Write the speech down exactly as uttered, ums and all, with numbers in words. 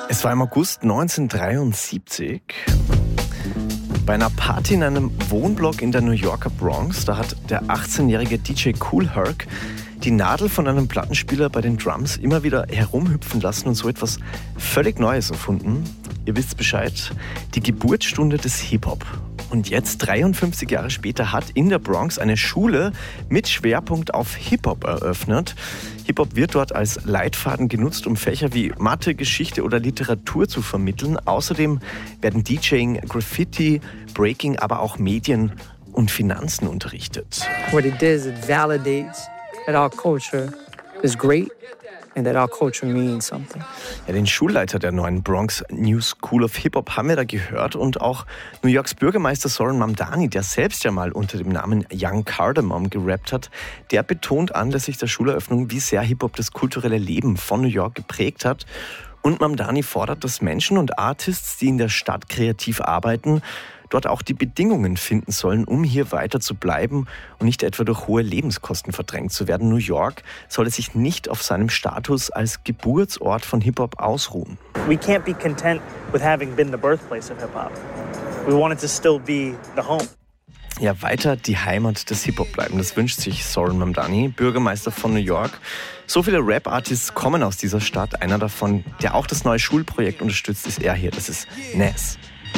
Es war im August neunzehnhundertdreiundsiebzig. Bei einer Party in einem Wohnblock in der New Yorker Bronx, da hat der achtzehnjährige D J Kool Herc die Nadel von einem Plattenspieler bei den Drums immer wieder herumhüpfen lassen und so etwas völlig Neues erfunden. Ihr wisst Bescheid, die Geburtsstunde des Hip-Hop. Und jetzt, dreiundfünfzig Jahre später, hat in der Bronx eine Schule mit Schwerpunkt auf Hip-Hop eröffnet. Hip-Hop wird dort als Leitfaden genutzt, um Fächer wie Mathe, Geschichte oder Literatur zu vermitteln. Außerdem werden DJing, Graffiti, Breaking, aber auch Medien und Finanzen unterrichtet. What it does, it validates that our culture is great. And that our culture means something. Ja, den Schulleiter der neuen Bronx New School of Hip-Hop haben wir da gehört und auch New Yorks Bürgermeister Zohran Mamdani, der selbst ja mal unter dem Namen Young Cardamom gerappt hat, der betont anlässlich der Schuleröffnung, wie sehr Hip-Hop das kulturelle Leben von New York geprägt hat. Und Mamdani fordert, dass Menschen und Artists, die in der Stadt kreativ arbeiten, dort auch die Bedingungen finden sollen, um hier weiter zu bleiben und nicht etwa durch hohe Lebenskosten verdrängt zu werden. New York solle sich nicht auf seinem Status als Geburtsort von Hip-Hop ausruhen. We can't be content with having been the birthplace of Hip-Hop. We want it to still be the home. Ja, weiter die Heimat des Hip-Hop bleiben. Das wünscht sich Zohran Mamdani, Bürgermeister von New York. So viele Rap-Artists kommen aus dieser Stadt. Einer davon, der auch das neue Schulprojekt unterstützt, ist er hier. Das ist Nas.